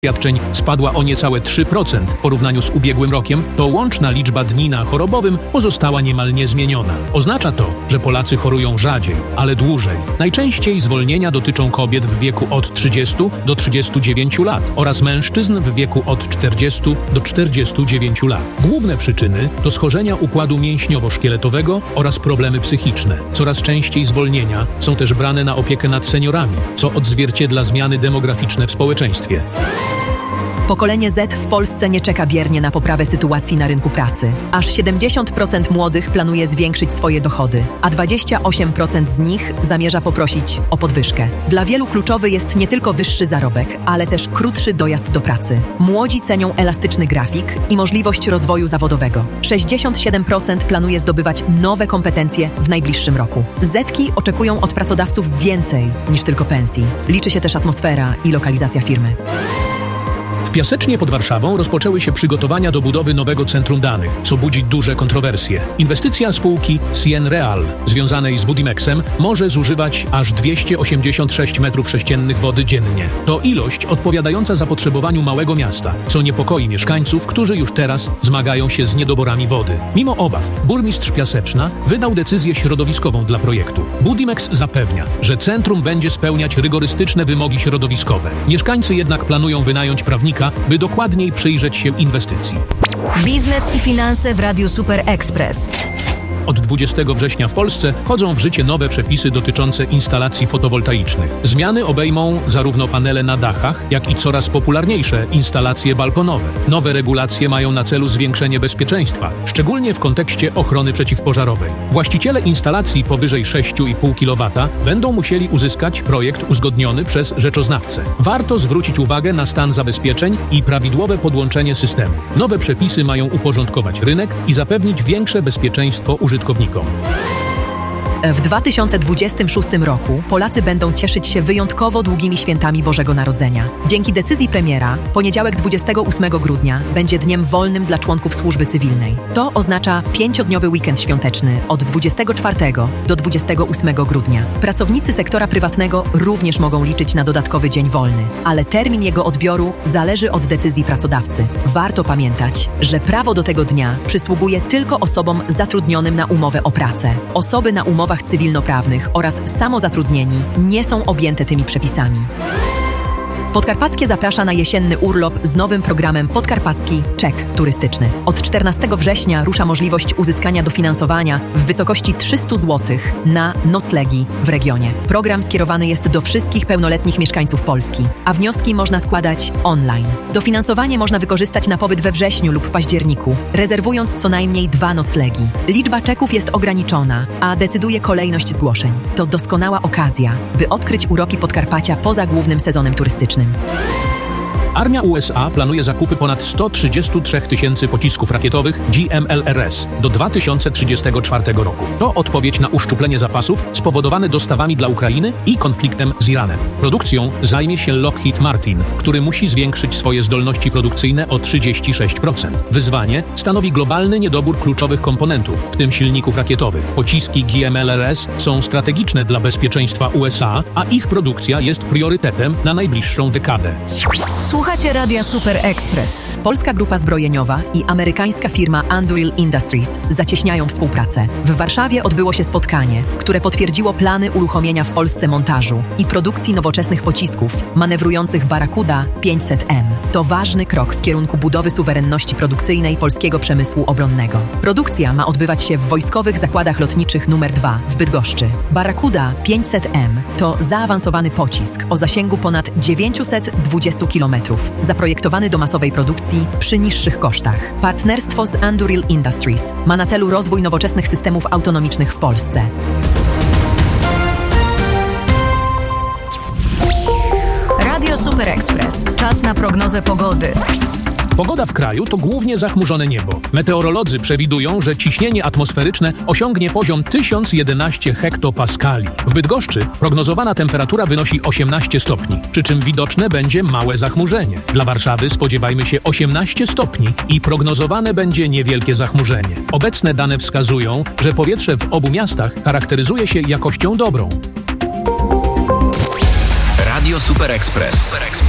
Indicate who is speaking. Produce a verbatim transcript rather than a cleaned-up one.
Speaker 1: świadczeń spadła o niecałe trzy procent w porównaniu z ubiegłym rokiem, to łączna liczba dni na chorobowym pozostała niemal niezmieniona. Oznacza to, że Polacy chorują rzadziej, ale dłużej. Najczęściej zwolnienia dotyczą kobiet w wieku od trzydziestu do trzydziestu dziewięciu lat oraz mężczyzn w wieku od czterdziestu do czterdziestu dziewięciu lat. Główne przyczyny to schorzenia układu mięśniowo-szkieletowego oraz problemy psychiczne. Coraz częściej zwolnienia są też brane na opiekę nad seniorami, co odzwierciedla zmiany demograficzne w społeczeństwie.
Speaker 2: Pokolenie Z w Polsce nie czeka biernie na poprawę sytuacji na rynku pracy. Aż siedemdziesiąt procent młodych planuje zwiększyć swoje dochody, a dwadzieścia osiem procent z nich zamierza poprosić o podwyżkę. Dla wielu kluczowy jest nie tylko wyższy zarobek, ale też krótszy dojazd do pracy. Młodzi cenią elastyczny grafik i możliwość rozwoju zawodowego. sześćdziesiąt siedem procent planuje zdobywać nowe kompetencje w najbliższym roku. Zetki oczekują od pracodawców więcej niż tylko pensji. Liczy się też atmosfera i lokalizacja firmy.
Speaker 1: W Piasecznie pod Warszawą rozpoczęły się przygotowania do budowy nowego centrum danych, co budzi duże kontrowersje. Inwestycja spółki Cienreal, związanej z Budimexem, może zużywać aż dwieście osiemdziesiąt sześć metrów sześciennych wody dziennie. To ilość odpowiadająca zapotrzebowaniu małego miasta, co niepokoi mieszkańców, którzy już teraz zmagają się z niedoborami wody. Mimo obaw, burmistrz Piaseczna wydał decyzję środowiskową dla projektu. Budimex zapewnia, że centrum będzie spełniać rygorystyczne wymogi środowiskowe. Mieszkańcy jednak planują wynająć prawnika, by dokładniej przyjrzeć się inwestycji.
Speaker 3: Biznes i finanse w Radiu Super Express.
Speaker 1: Od dwudziestego września w Polsce wchodzą w życie nowe przepisy dotyczące instalacji fotowoltaicznych. Zmiany obejmą zarówno panele na dachach, jak i coraz popularniejsze instalacje balkonowe. Nowe regulacje mają na celu zwiększenie bezpieczeństwa, szczególnie w kontekście ochrony przeciwpożarowej. Właściciele instalacji powyżej sześć i pół kilowata będą musieli uzyskać projekt uzgodniony przez rzeczoznawcę. Warto zwrócić uwagę na stan zabezpieczeń i prawidłowe podłączenie systemu. Nowe przepisy mają uporządkować rynek i zapewnić większe bezpieczeństwo użytkownikom.
Speaker 2: W dwa tysiące dwudziestym szóstym roku Polacy będą cieszyć się wyjątkowo długimi świętami Bożego Narodzenia. Dzięki decyzji premiera, poniedziałek dwudziestego ósmego grudnia będzie dniem wolnym dla członków służby cywilnej. To oznacza pięciodniowy weekend świąteczny od dwudziestego czwartego do dwudziestego ósmego grudnia. Pracownicy sektora prywatnego również mogą liczyć na dodatkowy dzień wolny, ale termin jego odbioru zależy od decyzji pracodawcy. Warto pamiętać, że prawo do tego dnia przysługuje tylko osobom zatrudnionym na umowę o pracę. Osoby na umowę cywilnoprawnych oraz samozatrudnieni nie są objęte tymi przepisami. Podkarpackie zaprasza na jesienny urlop z nowym programem Podkarpacki Czek Turystyczny. Od czternastego września rusza możliwość uzyskania dofinansowania w wysokości trzysta złotych na noclegi w regionie. Program skierowany jest do wszystkich pełnoletnich mieszkańców Polski, a wnioski można składać online. Dofinansowanie można wykorzystać na pobyt we wrześniu lub październiku, rezerwując co najmniej dwa noclegi. Liczba czeków jest ograniczona, a decyduje kolejność zgłoszeń. To doskonała okazja, by odkryć uroki Podkarpacia poza głównym sezonem turystycznym.
Speaker 1: Armia U S A planuje zakupy ponad sto trzydzieści trzy tysięcy pocisków rakietowych G M L R S do dwa tysiące trzydziestego czwartego roku. To odpowiedź na uszczuplenie zapasów spowodowane dostawami dla Ukrainy i konfliktem z Iranem. Produkcją zajmie się Lockheed Martin, który musi zwiększyć swoje zdolności produkcyjne o trzydzieści sześć procent. Wyzwanie stanowi globalny niedobór kluczowych komponentów, w tym silników rakietowych. Pociski G M L R S są strategiczne dla bezpieczeństwa U S A, a ich produkcja jest priorytetem na najbliższą dekadę.
Speaker 3: Słuchacie Radia Super Express.
Speaker 2: Polska Grupa Zbrojeniowa i amerykańska firma Anduril Industries zacieśniają współpracę. W Warszawie odbyło się spotkanie, które potwierdziło plany uruchomienia w Polsce montażu i produkcji nowoczesnych pocisków manewrujących Barracuda pięćset M. To ważny krok w kierunku budowy suwerenności produkcyjnej polskiego przemysłu obronnego. Produkcja ma odbywać się w Wojskowych Zakładach Lotniczych numer dwa w Bydgoszczy. Barracuda pięćset M to zaawansowany pocisk o zasięgu ponad dziewięćset dwadzieścia kilometrów, zaprojektowany do masowej produkcji przy niższych kosztach. Partnerstwo z Anduril Industries ma na celu rozwój nowoczesnych systemów autonomicznych w Polsce.
Speaker 3: Radio Super Express. Czas na prognozę pogody.
Speaker 1: Pogoda w kraju to głównie zachmurzone niebo. Meteorolodzy przewidują, że ciśnienie atmosferyczne osiągnie poziom tysiąc jedenaście hektopaskali. W Bydgoszczy prognozowana temperatura wynosi osiemnaście stopni, przy czym widoczne będzie małe zachmurzenie. Dla Warszawy spodziewajmy się osiemnaście stopni i prognozowane będzie niewielkie zachmurzenie. Obecne dane wskazują, że powietrze w obu miastach charakteryzuje się jakością dobrą.
Speaker 4: Radio Super Express.